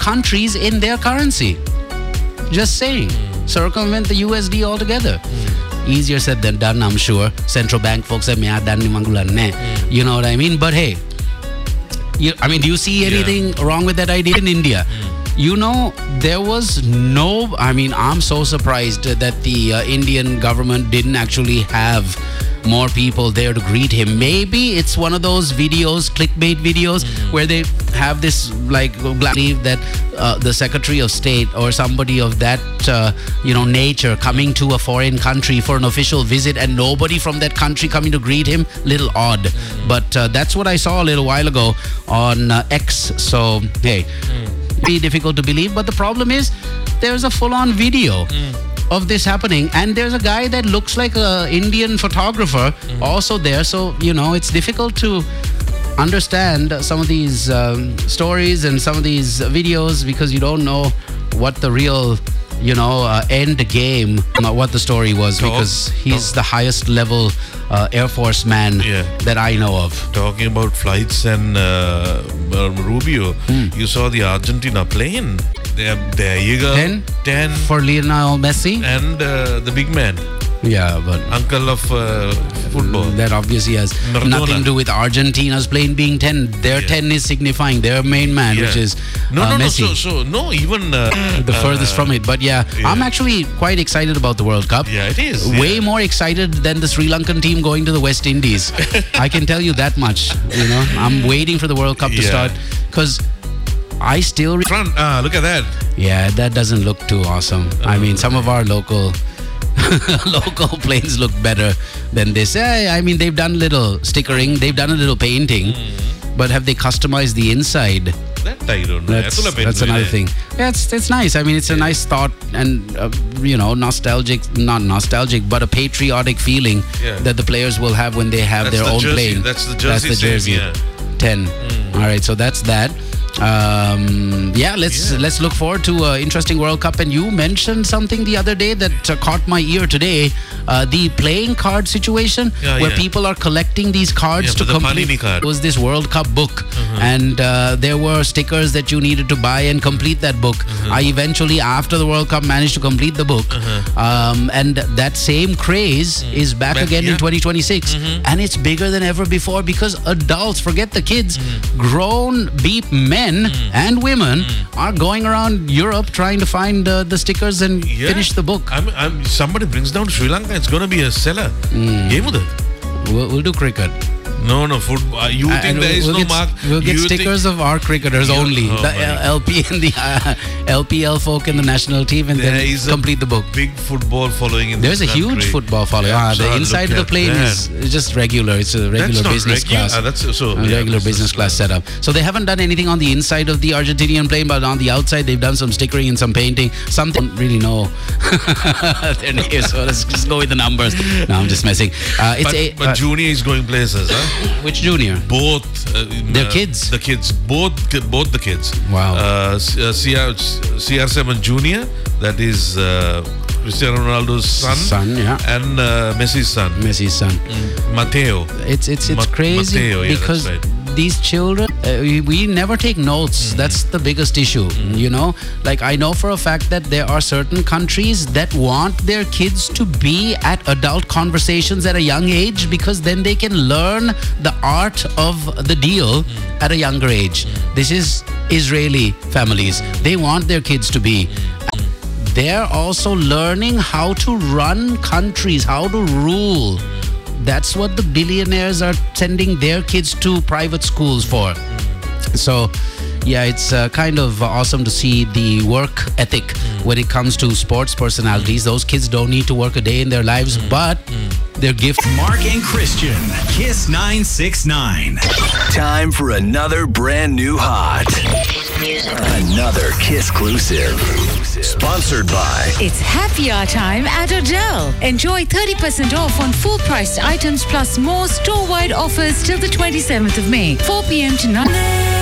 countries in their currency. Just saying. Circumvent the USD altogether. Easier said than done, I'm sure. Central bank folks say, you know what I mean? But hey, do you see anything wrong with that idea in India? You know, there was no... I'm so surprised that the Indian government didn't actually have more people there to greet him. Maybe it's one of those videos, clickbait videos, where they have this, believe that the Secretary of State or somebody of that, nature coming to a foreign country for an official visit and nobody from that country coming to greet him. Little odd. But that's what I saw a little while ago on X. So, hey, be difficult to believe. But the problem is, there's a full-on video of this happening, and there's a guy that looks like an Indian photographer also there. So, it's difficult to understand some of these stories and some of these videos because you don't know what the real end game, what the story was, because he's the highest level Air Force man that I know of. Talking about flights and Rubio, you saw the Argentina plane. There you go. 10 for Lionel Messi and the big man. Yeah, but uncle of football. That obviously has nothing to do with Argentina's plane being 10. Their 10 is signifying their main man, which is Messi. Even the furthest from it. But I'm actually quite excited about the World Cup. Yeah, it is. Way more excited than the Sri Lankan team going to the West Indies. I can tell you that much. I'm waiting for the World Cup to start because I still... look at that. Yeah, that doesn't look too awesome. Some of our local planes look better than this. They've done a little stickering, they've done a little painting, but have they customized the inside? That I don't know. That's another thing. Yeah, it's nice. It's a nice thought and, not nostalgic, but a patriotic feeling that the players will have when they have their own plane. That's the jersey. 10. All right, so that's that. Let's look forward to an interesting World Cup. And you mentioned something the other day that caught my ear today, the playing card situation where people are collecting these cards to complete. It was this World Cup book, and there were stickers that you needed to buy and complete that book. I eventually, after the World Cup, managed to complete the book, and that same craze is back again in 2026, and it's bigger than ever before because adults, forget the kids, grown beep men and women are going around Europe trying to find the stickers and finish the book. Somebody brings down Sri Lanka, it's going to be a seller. We'll do cricket. No, football. You think there is no mark? We'll get stickers of our cricketers only. The LP and the LPL folk in the national team, and then complete the book. Big football following in There's a huge football following. The inside of the plane is just regular. It's a regular business class. Regular business class setup. So they haven't done anything on the inside of the Argentinian plane, but on the outside they've done some stickering and some painting. Something don't really know their names, so let's just go with the numbers. No, I'm just messing. But Junior is going places, huh? Which Junior? Both. Their kids? The kids. Both the kids. Wow. CR7 Junior, that is Cristiano Ronaldo's son. And Messi's son. Matteo. It's crazy Matteo, because that's right. These children, we never take notes. That's the biggest issue, I know for a fact that there are certain countries that want their kids to be at adult conversations at a young age because then they can learn the art of the deal at a younger age. This is Israeli families. They want their kids to be. They're also learning how to run countries, how to rule. That's what the billionaires are sending their kids to private schools for. So, it's kind of awesome to see the work ethic when it comes to sports personalities. Those kids don't need to work a day in their lives, but their gift. Mark and Christian, Kiss 969. Time for another brand new hot. Another Kiss-clusive. Sponsored by... It's happy hour time at Odell. Enjoy 30% off on full-priced items plus more store-wide offers till the 27th of May, 4 p.m. to 9.